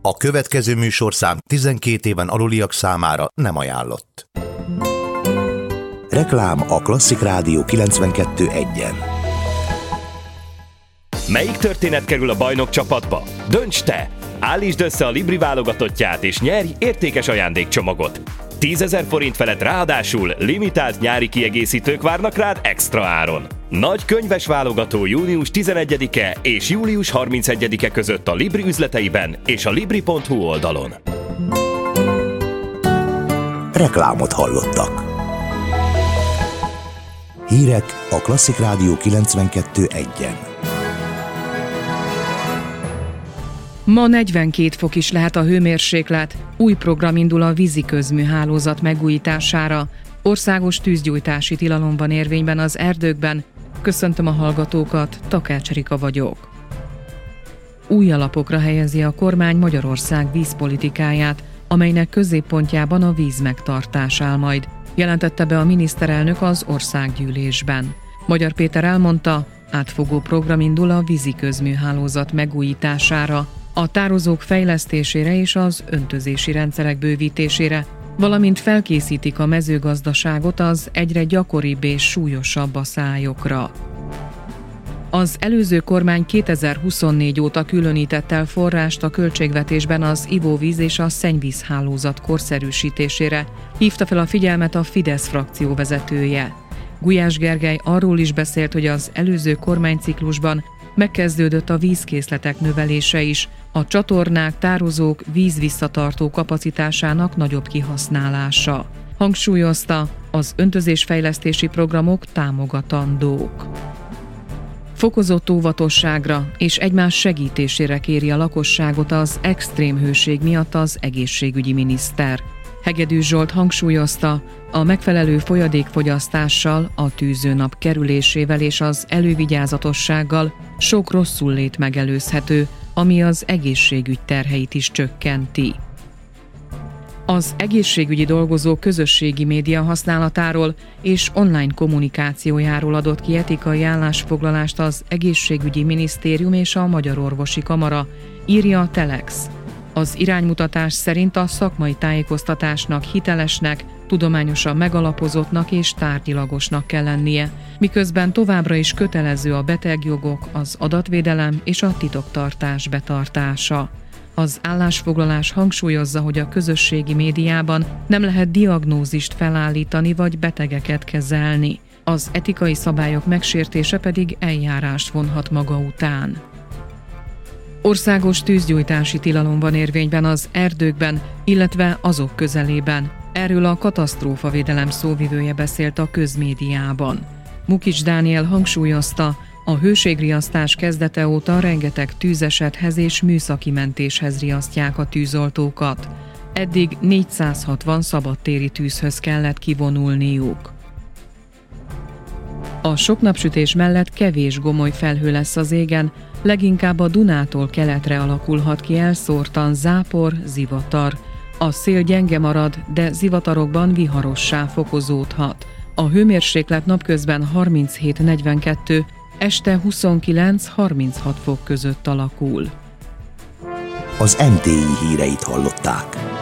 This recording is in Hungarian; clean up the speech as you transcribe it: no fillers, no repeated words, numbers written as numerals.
A következő műsorszám 12 éven aluliak számára nem ajánlott. Reklám a Klasszik Rádió 92.1-en. Melyik történet kerül a bajnok csapatba? Dönts te! Állítsd össze a Libri válogatottját és nyerj értékes ajándékcsomagot. 10 000 forint felett ráadásul limitált nyári kiegészítők várnak rád extra áron. Nagy könyves válogató június 11-e és július 31-e között a Libri üzleteiben és a libri.hu oldalon. Reklámot hallottak. Hírek a Klasszik Rádió 92.1-en. Ma 42 fok is lehet a hőmérséklet, új program indul a víziközműhálózat megújítására, országos tűzgyújtási tilalom van érvényben az erdőkben. Köszöntöm a hallgatókat, Takács Rika vagyok. Új alapokra helyezi a kormány Magyarország vízpolitikáját, amelynek középpontjában a víz megtartás áll majd, jelentette be a miniszterelnök az országgyűlésben. Magyar Péter elmondta, átfogó program indul a víziközműhálózat megújítására, a tározók fejlesztésére és az öntözési rendszerek bővítésére, valamint felkészítik a mezőgazdaságot az egyre gyakoribb és súlyosabb aszályokra. Az előző kormány 2024 óta különített el forrást a költségvetésben az ivóvíz és a szennyvízhálózat korszerűsítésére, hívta fel a figyelmet a Fidesz frakció vezetője. Gulyás Gergely arról is beszélt, hogy az előző kormányciklusban megkezdődött a vízkészletek növelése is, a csatornák, tározók vízvisszatartó kapacitásának nagyobb kihasználása. Hangsúlyozta, az öntözésfejlesztési programok támogatandók. Fokozott óvatosságra és egymás segítésére kéri a lakosságot az extrém hőség miatt az egészségügyi miniszter. Hegedűs Zsolt hangsúlyozta, a megfelelő folyadékfogyasztással, a tűzőnap kerülésével és az elővigyázatossággal sok rosszullét megelőzhető, ami az egészségügy terheit is csökkenti. Az egészségügyi dolgozók közösségi média használatáról és online kommunikációjáról adott ki etikai állásfoglalást az Egészségügyi Minisztérium és a Magyar Orvosi Kamara, írja a Telex. Az iránymutatás szerint a szakmai tájékoztatásnak hitelesnek, tudományosan megalapozottnak és tárgyilagosnak kell lennie, miközben továbbra is kötelező a betegjogok, az adatvédelem és a titoktartás betartása. Az állásfoglalás hangsúlyozza, hogy a közösségi médiában nem lehet diagnózist felállítani vagy betegeket kezelni. Az etikai szabályok megsértése pedig eljárást vonhat maga után. Országos tűzgyújtási tilalom van érvényben az erdőkben, illetve azok közelében. Erről a katasztrófavédelem szóvivője beszélt a közmédiában. Mukics Dániel hangsúlyozta, a hőségriasztás kezdete óta rengeteg tűzesethez és műszaki mentéshez riasztják a tűzoltókat. Eddig 460 szabadtéri tűzhöz kellett kivonulniuk. A sok napsütés mellett kevés gomoly felhő lesz az égen, leginkább a Dunától keletre alakulhat ki elszórtan zápor, zivatar. A szél gyenge marad, de zivatarokban viharossá fokozódhat. A hőmérséklet napközben 37-42, este 29-36 fok között alakul. Az MTI híreit hallották.